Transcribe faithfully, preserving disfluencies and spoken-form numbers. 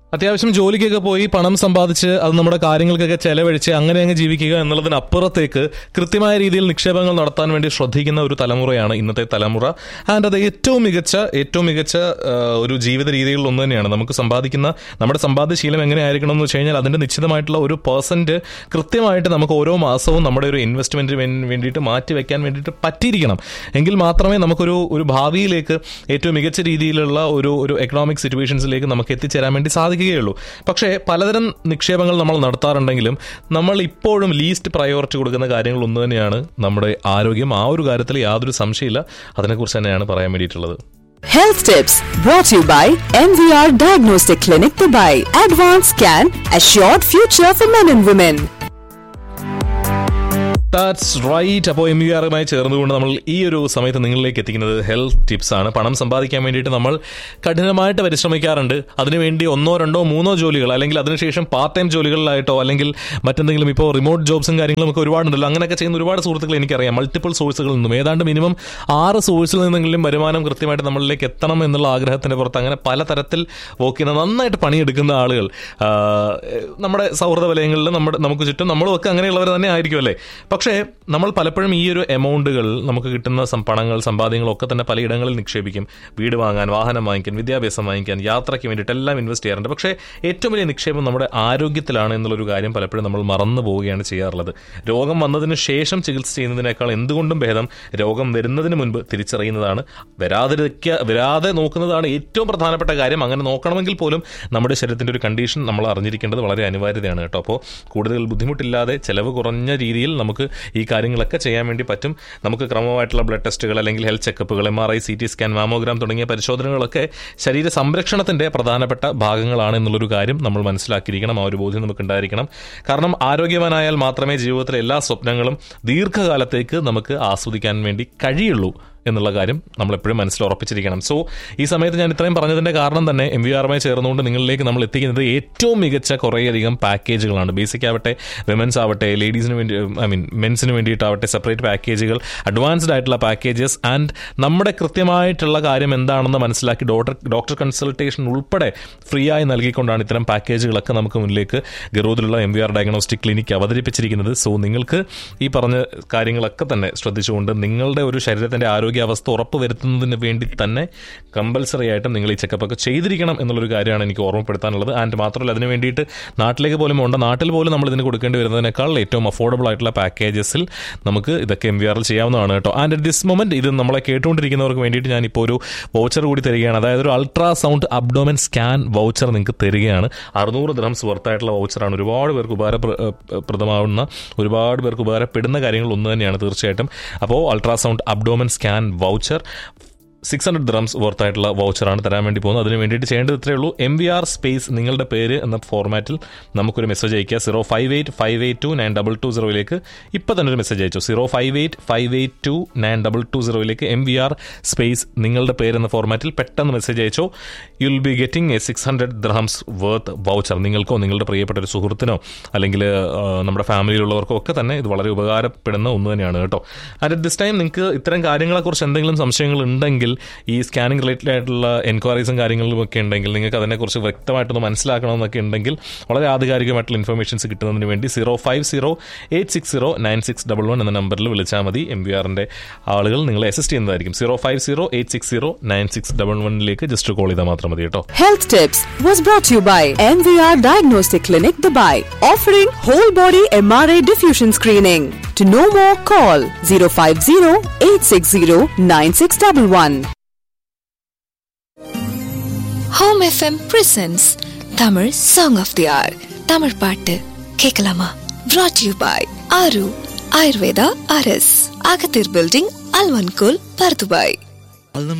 അത്യാവശ്യം ജോലിക്കൊക്കെ പോയി പണം സമ്പാദിച്ച് അത് നമ്മുടെ കാര്യങ്ങൾക്കൊക്കെ ചെലവഴിച്ച് അങ്ങനെ അങ്ങ് ജീവിക്കുക എന്നുള്ളതിനപ്പുറത്തേക്ക് കൃത്യമായ രീതിയിൽ നിക്ഷേപങ്ങൾ നടത്താൻ വേണ്ടി ശ്രദ്ധിക്കുന്ന ഒരു തലമുറയാണ് ഇന്നത്തെ തലമുറ. ആൻഡ് അത് ഏറ്റവും മികച്ച ഏറ്റവും മികച്ച ഒരു ജീവിത രീതികളിൽ ഒന്ന് തന്നെയാണ്. നമുക്ക് സമ്പാദിക്കുന്ന നമ്മുടെ സമ്പാദ്യശീലം എങ്ങനെയായിരിക്കണം എന്ന് വെച്ച് കഴിഞ്ഞാൽ അതിൻ്റെ നിശ്ചിതമായിട്ടുള്ള ഒരു പെർസെൻറ്റ് കൃത്യമായിട്ട് നമുക്ക് ഓരോ മാസവും നമ്മുടെ ഒരു ഇൻവെസ്റ്റ്മെൻറ്റിന് വേണ്ടിയിട്ട് മാറ്റി വെക്കാൻ വേണ്ടിയിട്ട് പറ്റിയിരിക്കണം. എങ്കിൽ മാത്രമേ നമുക്കൊരു ഒരു ഭാവിയിലേക്ക് ഏറ്റവും മികച്ച രീതിയിലുള്ള ഒരു ഒരു എക്കണോമിക് സിറ്റുവേഷൻസിലേക്ക് നമുക്ക് എത്തിച്ചേരാൻ വേണ്ടി സാധിക്കും. പക്ഷേ പലതരം നിക്ഷേപങ്ങൾ നമ്മൾ നടത്താറുണ്ടെങ്കിലും നമ്മൾ ഇപ്പോഴും ലീസ്റ്റ് പ്രയോറിറ്റി കൊടുക്കുന്ന കാര്യങ്ങൾ ഒന്ന് തന്നെയാണ് നമ്മുടെ ആരോഗ്യം. ആ ഒരു കാര്യത്തിൽ യാതൊരു സംശയമില്ല. അതിനെക്കുറിച്ച് തന്നെയാണ് പറയാൻ വേണ്ടിയിട്ടുള്ളത്. Health Tips brought to you by M V R Diagnostic Clinic Dubai. Advanced Scan, Assured Future for Men and Women. That's right. അപ്പോൾ എം യു ആറുമായി ചേർന്നുകൊണ്ട് നമ്മൾ ഈ ഒരു സമയത്ത് നിങ്ങളിലേക്ക് എത്തിക്കുന്നത് ഹെൽത്ത് ടിപ്സ് ആണ്. പണം സമ്പാദിക്കാൻ വേണ്ടിയിട്ട് നമ്മൾ കഠിനമായിട്ട് പരിശ്രമിക്കാറുണ്ട്. അതിനുവേണ്ടി ഒന്നോ രണ്ടോ മൂന്നോ ജോലികൾ അല്ലെങ്കിൽ അതിനുശേഷം പാർട്ട് ടൈം ജോലികളിലായിട്ടോ അല്ലെങ്കിൽ മറ്റെന്തെങ്കിലും ഇപ്പോൾ റിമോട്ട് ജോബ്സും കാര്യങ്ങളും ഒക്കെ ഒരുപാടുണ്ടല്ലോ. അങ്ങനെയൊക്കെ ചെയ്യുന്ന ഒരുപാട് സുഹൃത്തുക്കൾ എനിക്കറിയാം. മൾട്ടിപ്പിൾ സോഴ്സുകളിൽ നിന്നും ഏതാണ്ട് മിനിമം ആറ് സോഴ്സിൽ നിന്നെങ്കിലും വരുമാനം കൃത്യമായിട്ട് നമ്മളിലേക്ക് എത്തണം എന്നുള്ള ആഗ്രഹത്തിൻ്റെ പുറത്ത് അങ്ങനെ പലതരത്തിൽ വർക്ക് ചെയ്യുന്ന നന്നായിട്ട് പണിയെടുക്കുന്ന ആളുകൾ നമ്മുടെ സൗഹൃദ വലയങ്ങളിൽ നമ്മുടെ നമുക്ക് ചുറ്റും നമ്മളും ഒക്കെ അങ്ങനെയുള്ളവർ തന്നെ ആയിരിക്കും അല്ലേ. പക്ഷേ നമ്മൾ പലപ്പോഴും ഈ ഒരു എമൗണ്ടുകൾ നമുക്ക് കിട്ടുന്ന പണങ്ങൾ സമ്പാദ്യങ്ങളൊക്കെ തന്നെ പലയിടങ്ങളിൽ നിക്ഷേപിക്കും. വീട് വാങ്ങാൻ, വാഹനം വാങ്ങിക്കാൻ, വിദ്യാഭ്യാസം വാങ്ങിക്കാൻ, യാത്രയ്ക്ക് വേണ്ടിയിട്ട് എല്ലാം ഇൻവെസ്റ്റ് ചെയ്യാറുണ്ട്. പക്ഷേ ഏറ്റവും വലിയ നിക്ഷേപം നമ്മുടെ ആരോഗ്യത്തിലാണ് എന്നുള്ളൊരു കാര്യം പലപ്പോഴും നമ്മൾ മറന്നു പോവുകയാണ് ചെയ്യാറുള്ളത്. രോഗം വന്നതിന് ശേഷം ചികിത്സ ചെയ്യുന്നതിനേക്കാൾ എന്തുകൊണ്ടും ഭേദം രോഗം വരുന്നതിന് മുൻപ് തിരിച്ചറിയുന്നതാണ്. വരാതിരിക്കുക വരാതെ നോക്കുന്നതാണ് ഏറ്റവും പ്രധാനപ്പെട്ട കാര്യം. അങ്ങനെ നോക്കണമെങ്കിൽ പോലും നമ്മുടെ ശരീരത്തിൻ്റെ ഒരു കണ്ടീഷൻ നമ്മൾ അറിഞ്ഞിരിക്കേണ്ടത് വളരെ അനിവാര്യതയാണ് കേട്ടോ. അപ്പോൾ കൂടുതൽ ബുദ്ധിമുട്ടില്ലാതെ ചിലവ് കുറഞ്ഞ രീതിയിൽ നമുക്ക് ഈ കാര്യങ്ങളൊക്കെ ചെയ്യാൻ വേണ്ടി പറ്റും. നമുക്ക് ക്രമമായിട്ടുള്ള ബ്ലഡ് ടെസ്റ്റുകൾ അല്ലെങ്കിൽ health ചെക്കപ്പുകൾ, M R I, C T scan, mammogram തുടങ്ങിയ പരിശോധനകളൊക്കെ ശരീര സംരക്ഷണത്തിൻ്റെ പ്രധാനപ്പെട്ട ഭാഗങ്ങളാണ് എന്നുള്ളൊരു കാര്യം നമ്മൾ മനസ്സിലാക്കിയിരിക്കണം. ആ ഒരു ബോധ്യം നമുക്ക് ഉണ്ടായിരിക്കണം. കാരണം ആരോഗ്യവാനായാൽ മാത്രമേ ജീവിതത്തിലെ എല്ലാ സ്വപ്നങ്ങളും ദീർഘകാലത്തേക്ക് നമുക്ക് ആസ്വദിക്കാൻ വേണ്ടി കഴിയുള്ളൂ എന്നുള്ള കാര്യം നമ്മളെപ്പോഴും മനസ്സിൽ ഉറപ്പിച്ചിരിക്കണം. സോ ഈ സമയത്ത് ഞാൻ ഇത്രയും പറഞ്ഞതിൻ്റെ കാരണം തന്നെ എം വി ആറുമായി ചേർന്നുകൊണ്ട് നിങ്ങളിലേക്ക് നമ്മൾ എത്തിക്കുന്നത് ഏറ്റവും മികച്ച കുറേയധികം പാക്കേജുകളാണ്. ബേസിക് ആവട്ടെ, വിമൻസ് ആവട്ടെ, ലേഡീസിന് വേണ്ടി ഐ മീൻ മെൻസിന് വേണ്ടിയിട്ടാവട്ടെ സെപ്പറേറ്റ് പാക്കേജുകൾ, അഡ്വാൻസ്ഡ് ആയിട്ടുള്ള പാക്കേജസ് ആൻഡ് നമ്മുടെ കൃത്യമായിട്ടുള്ള കാര്യം എന്താണെന്ന് മനസ്സിലാക്കി ഡോക്ടർ ഡോക്ടർ കൺസൾട്ടേഷൻ ഉൾപ്പെടെ ഫ്രീ ആയി നൽകിക്കൊണ്ടാണ് ഇത്തരം പാക്കേജുകളൊക്കെ നമുക്ക് മുന്നിലേക്ക് ഗറൂദിലുള്ള M V R diagnostic clinic അവതരിപ്പിച്ചിരിക്കുന്നത്. സോ നിങ്ങൾക്ക് ഈ പറഞ്ഞ കാര്യങ്ങളൊക്കെ തന്നെ ശ്രദ്ധിച്ചുകൊണ്ട് നിങ്ങളുടെ ഒരു ശരീരത്തിൻ്റെ ആരോഗ്യ അവസ്ഥ ഉറപ്പുവരുത്തുന്നതിന് വേണ്ടി തന്നെ കമ്പൽസറി ആയിട്ടും നിങ്ങൾ ഈ ചെക്കപ്പൊക്കെ ചെയ്തിരിക്കണം എന്നുള്ളൊരു കാര്യമാണ് എനിക്ക് ഓർമ്മപ്പെടുത്താനുള്ളത്. ആൻഡ് മാത്രമല്ല അതിന് വേണ്ടിയിട്ട് നാട്ടിലേക്ക് പോലും ഉണ്ട്. നാട്ടിൽ പോലും നമ്മൾ ഇതിന് കൊടുക്കേണ്ടി വരുന്നതിനേക്കാൾ ഏറ്റവും അഫോർഡബിൾ ആയിട്ടുള്ള പാക്കേജസിൽ നമുക്ക് ഇതൊക്കെ എം വി ആറിൽ ചെയ്യാവുന്നതാണ് കേട്ടോ. ആൻഡ് അറ്റ് ദിസ് മൊമെന്റ് ഇത് നമ്മളെ കേട്ടുകൊണ്ടിരിക്കുന്നവർക്ക് വേണ്ടിയിട്ട് ഞാനിപ്പോൾ ഒരു വൗച്ചർ കൂടി തരികയാണ്. അതായത് ഒരു അൾട്രാസൗണ്ട് അബ്ഡോമൻ സ്കാൻ വൗച്ചർ നിങ്ങൾക്ക് തരികയാണ്. അറുന്നൂറ് ദിർഹംസ് വർത്തായിട്ടുള്ള വൗച്ചറാണ്. ഒരുപാട് പേർക്ക് ഉപകാരപ്രദമാവുന്ന ഒരുപാട് പേർക്ക് ഉപകാരപ്പെടുന്ന കാര്യങ്ങൾ ഒന്ന് തന്നെയാണ് തീർച്ചയായിട്ടും. അപ്പോൾ ultrasound abdomen scan voucher six hundred dirhams വർത്തായിട്ടുള്ള വൗച്ചറാണ് തരാൻ വേണ്ടി പോകുന്നത്. അതിന് വേണ്ടിയിട്ട് ചെയ്യേണ്ടത് ഇത്രയേ ഉള്ളൂ. എം വി ആർ സ്പേസ് നിങ്ങളുടെ പേര് എന്ന ഫോർമാറ്റിൽ നമുക്കൊരു മെസ്സേജ് അയക്കുക. Zero five eight five eight to nine double two സീറോയിലേക്ക് ഇപ്പം തന്നെ ഒരു മെസ്സേജ് അയച്ചു. Zero five eight five eight to nine double two സീറോയിലേക്ക് M V R space നിങ്ങളുടെ പേര് എന്ന ഫോർമാറ്റിൽ പെട്ടെന്ന് message അയച്ചോ. You will be getting A six hundred ദ്രഹംസ് worth voucher. നിങ്ങൾക്കോ നിങ്ങളുടെ പ്രിയപ്പെട്ട ഒരു സുഹൃത്തിനോ അല്ലെങ്കിൽ നമ്മുടെ ഫാമിലിയിലുള്ളവർക്കോ ഒക്കെ തന്നെ ഇത് വളരെ ഉപകാരപ്പെടുന്ന ഒന്ന് തന്നെയാണ് കേട്ടോ. ആൻഡ് അറ്റ് ദിസ് ടൈം നിങ്ങൾക്ക് ഇത്തരം കാര്യങ്ങളെക്കുറിച്ച് എന്തെങ്കിലും സംശയങ്ങൾ ഉണ്ടെങ്കിൽ, ഈ സ്കാനിങ് റിലേറ്റഡ് ആയിട്ടുള്ള എൻക്വയറീസും കാര്യങ്ങളും ഒക്കെ ഉണ്ടെങ്കിൽ, നിങ്ങൾക്ക് അതിനെക്കുറിച്ച് വ്യക്തമായിട്ടൊന്ന് മനസ്സിലാക്കണമെന്നൊക്കെ ഉണ്ടെങ്കിൽ വളരെ ആധികാരികമായിട്ടുള്ള ഇൻഫർമേഷൻസ് കിട്ടുന്നതിന് വേണ്ടി zero five zero eight six zero nine six double one എന്ന നമ്പറിൽ വിളിച്ചാൽ മതി. എം വി ആറിൻ്റെ ആളുകൾ നിങ്ങളെ അസിസ്റ്റ് ചെയ്യുന്നതായിരിക്കും. Zero five zero eight six zero nine six double വണ്ണിലേക്ക് ജസ്റ്റ് കോൾ ചെയ്താൽ മാത്രം മതി കേട്ടോ. Health Tips was brought to you by M V R Diagnostic Clinic Dubai, offering whole body M R I diffusion screening. To know more, call zero five zero eight six zero nine six one one. Home F M presents Tamil Song of the Hour. Tamil பாட்டு கேட்கலாமா? Brought to you by Aru Ayurveda R S, Agathir Building, Alvankul, Pardubai.